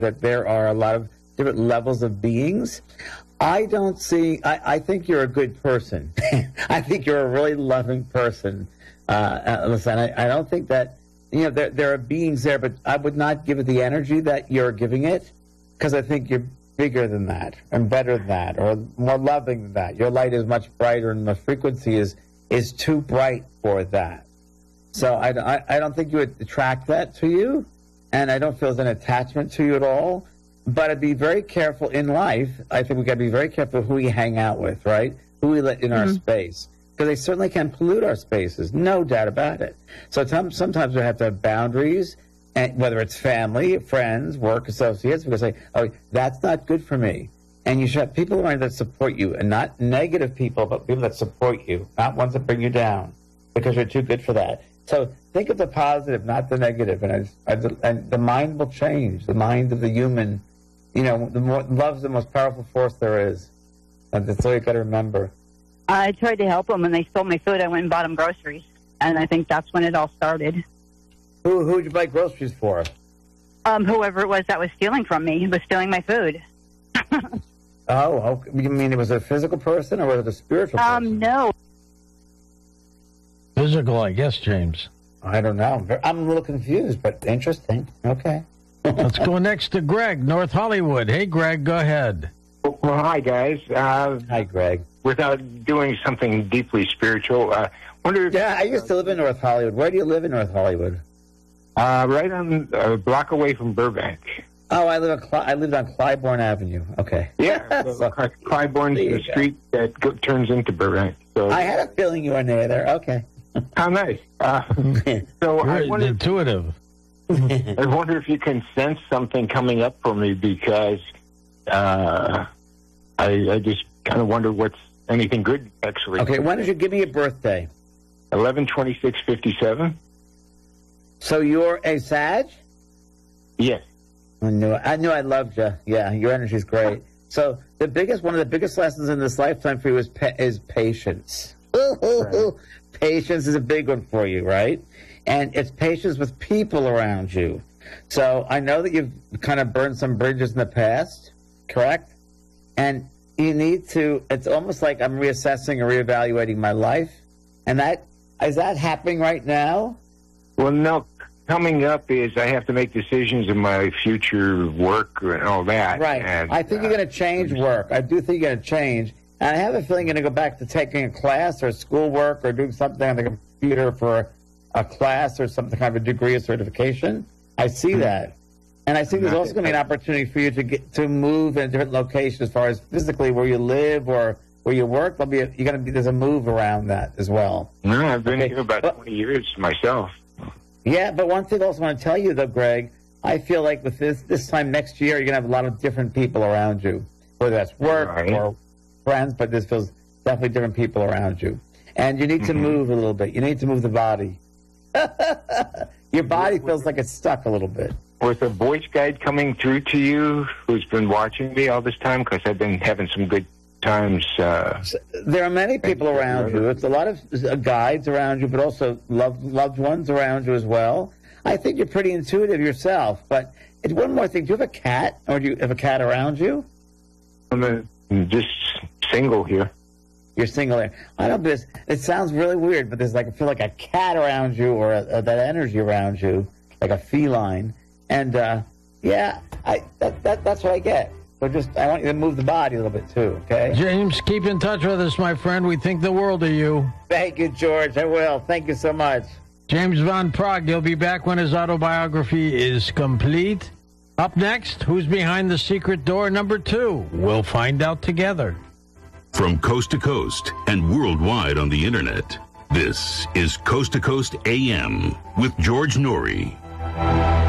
that there are a lot of different levels of beings. I don't see, I think you're a good person. I think you're a really loving person. Listen, I don't think that, there are beings there, but I would not give it the energy that you're giving it, because I think you're bigger than that and better than that or more loving than that. Your light is much brighter and the frequency is too bright for that. So I don't think you would attract that to you, and I don't feel there's an attachment to you at all. But I'd be very careful in life. I think we got to be very careful who we hang out with, right? Who we let in our space. Because they certainly can pollute our spaces, no doubt about it. So sometimes we have to have boundaries, and whether it's family, friends, work associates, because say, oh, that's not good for me. And you should have people around that support you, and not negative people, but people that support you, not ones that bring you down, because you're too good for that. So think of the positive, not the negative, and the mind will change. The mind of the human, love's the most powerful force there is. And that's all you got to remember. I tried to help them, and they stole my food. I went and bought them groceries, and I think that's when it all started. Who'd you buy groceries for? Whoever it was that was stealing from me was stealing my food. Oh, you mean it was a physical person or was it a spiritual person? No. Physical, I guess, James. I don't know. I'm a little confused, but interesting. Okay. Let's go next to Greg, North Hollywood. Hey, Greg, go ahead. Well, hi, guys. Hi, Greg. Without doing something deeply spiritual, wonder if... Yeah, I used to live in North Hollywood. Where do you live in North Hollywood? Right on a block away from Burbank. Oh, I lived on Clybourne Avenue. Okay. Yeah, Clybourne's the street that turns into Burbank. So I had a feeling you were near there. Okay. How nice. So I wonder, intuitive. I wonder if you can sense something coming up for me, because I just kind of wonder what's anything good, actually. Okay, when did you give me a birthday? 11/26/57. So you're a Sag? Yes. I knew I loved you. Yeah, your energy's great. So one of the biggest lessons in this lifetime for you is patience. Right. Patience is a big one for you, right? And it's patience with people around you. So I know that you've kind of burned some bridges in the past, correct? And you need to, it's almost like I'm reassessing or reevaluating my life. And is that happening right now? Well, no. Coming up is I have to make decisions in my future work and all that. Right. And, I think you're going to change work. I do think you're going to change. And I have a feeling you're going to go back to taking a class or schoolwork or doing something on the computer for a class or some kind of a degree or certification. I see that. And I think there's also going to be an opportunity for you to move in a different location as far as physically where you live or where you work. There's a move around that as well. No, I've been here about 20 years myself. Yeah, but one thing I also want to tell you, though, Greg, I feel like with this time next year, you're going to have a lot of different people around you, whether that's work or friends, but this feels definitely different people around you. And you need to move a little bit. You need to move the body. Your body feels like it's stuck a little bit. Was a voice guide coming through to you who's been watching me all this time? Because I've been having some good times. There are many people around you. It's a lot of guides around you, but also loved ones around you as well. I think you're pretty intuitive yourself. But one more thing. Do you have a cat, or do you have a cat around you? I'm just single here. You're single here. I don't know. It sounds really weird, but I feel like a cat around you or that energy around you, like a feline. And, that's what I get. So I want you to move the body a little bit, too, okay? James, keep in touch with us, my friend. We think the world of you. Thank you, George. I will. Thank you so much. James Van Praagh. He'll be back when his autobiography is complete. Up next, who's behind the secret door number 2? We'll find out together. From coast to coast and worldwide on the internet, this is Coast to Coast AM with George Noory.